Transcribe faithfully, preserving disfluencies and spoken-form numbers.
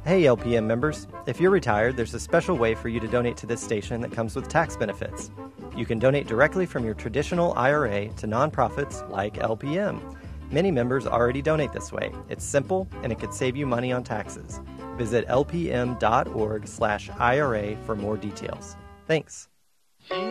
Hey L P M members, if you're retired, there's a special way for you to donate to this station that comes with tax benefits. You can donate directly from your traditional I R A to nonprofits like L P M. Many members already donate this way. It's simple, and it could save you money on taxes. Visit lpm.org slash IRA for more details. Thanks.